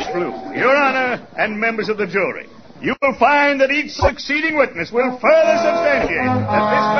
blue. Your Honor and members of the jury, you will find that each succeeding witness will further substantiate that this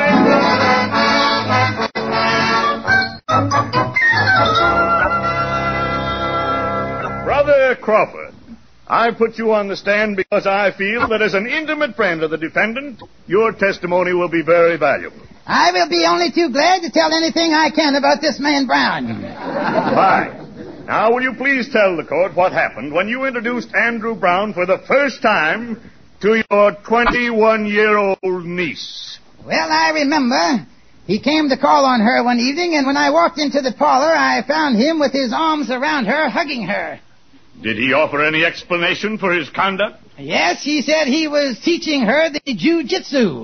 man... Brother Crawford, I put you on the stand because I feel that as an intimate friend of the defendant, your testimony will be very valuable. I will be only too glad to tell anything I can about this man Brown. Fine. Now, will you please tell the court what happened when you introduced Andrew Brown for the first time to your 21-year-old niece? Well, I remember he came to call on her one evening, and when I walked into the parlor, I found him with his arms around her, hugging her. Did he offer any explanation for his conduct? Yes, he said he was teaching her the jiu-jitsu.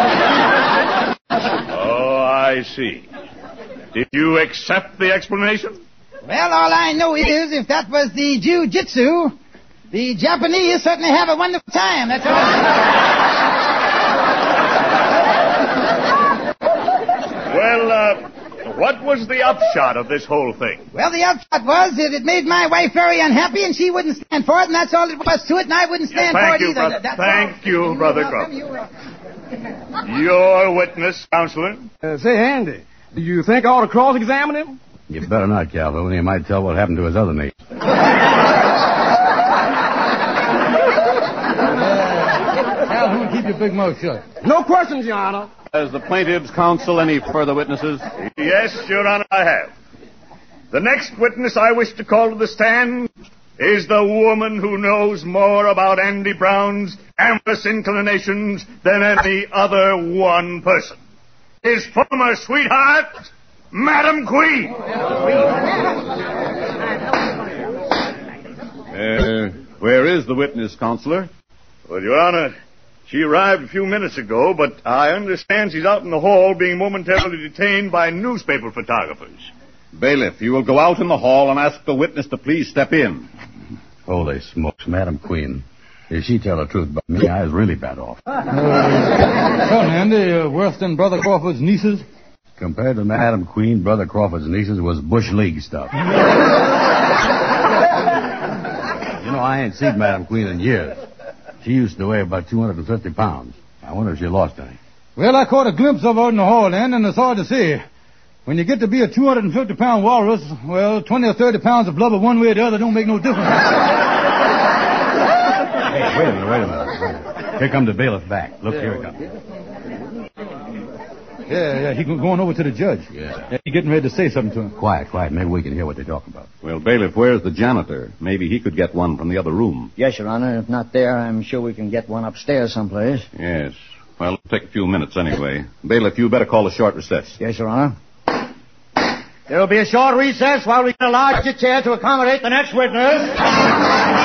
Oh, I see. Did you accept the explanation? Well, all I know is if that was the jiu-jitsu, the Japanese certainly have a wonderful time. That's all. Well, what was the upshot of this whole thing? Well, the upshot was that it made my wife very unhappy, and she wouldn't stand for it, and that's all it was to it, and I wouldn't stand for it either. Thank you, Brother Crawford. Your witness, Counselor. Say, Andy, do you think I ought to cross-examine him? You better not, Calhoun. He might tell what happened to his other niece. Calhoun, keep your big mouth shut. No questions, Your Honor. Has the plaintiff's counsel any further witnesses? Yes, Your Honor, I have. The next witness I wish to call to the stand is the woman who knows more about Andy Brown's amorous inclinations than any other one person. His former sweetheart, Madam Queen. Where is the witness, Counselor? Well, Your Honor, she arrived a few minutes ago, but I understand she's out in the hall being momentarily detained by newspaper photographers. Bailiff, you will go out in the hall and ask the witness to please step in. Holy smokes, Madam Queen. If she tell the truth about me, I was really bad off. Well, Andy, worse than Brother Crawford's nieces? Compared to Madam Queen, Brother Crawford's nieces was Bush League stuff. You know, I ain't seen Madam Queen in years. She used to weigh about 250 pounds. I wonder if she lost any. Well, I caught a glimpse of her in the hall, then, and it's hard to see. When you get to be a 250-pound walrus, well, 20 or 30 pounds of blubber one way or the other don't make no difference. Hey, wait a minute. Here comes the bailiff back. Look, here he comes. Yeah, he's going over to the judge. Yeah. He's getting ready to say something to him. Quiet. Maybe we can hear what they talk about. Well, Bailiff, where's the janitor? Maybe he could get one from the other room. Yes, Your Honor. If not there, I'm sure we can get one upstairs someplace. Yes. Well, it'll take a few minutes anyway. Bailiff, you better call a short recess. Yes, Your Honor. There will be a short recess while we get a larger chair to accommodate the next witness.